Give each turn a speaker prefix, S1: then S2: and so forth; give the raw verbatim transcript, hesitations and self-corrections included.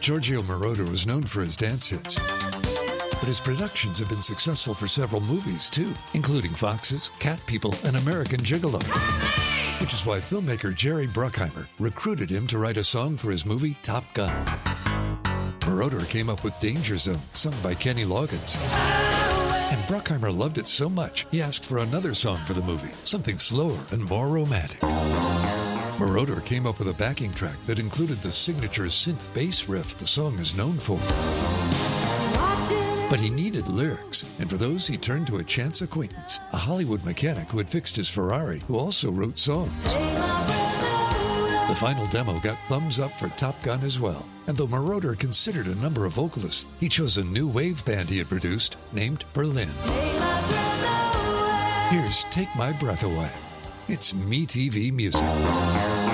S1: Giorgio Moroder was known for his dance hits, but his productions have been successful for several movies, too, including Fox's, Cat People, and American Gigolo. Which is why filmmaker Jerry Bruckheimer recruited him to write a song for his movie Top Gun. Moroder came up with Danger Zone, sung by Kenny Loggins. And Bruckheimer loved it so much, he asked for another song for the movie, something slower and more romantic. Moroder came up with a backing track that included the signature synth bass riff the song is known for. But he needed lyrics, and for those he turned to a chance acquaintance, a Hollywood mechanic who had fixed his Ferrari, who also wrote songs. The final demo got thumbs up for Top Gun as well, and though Moroder considered a number of vocalists, he chose a new wave band he had produced named Berlin. Here's Take My Breath Away. It's MeTV music.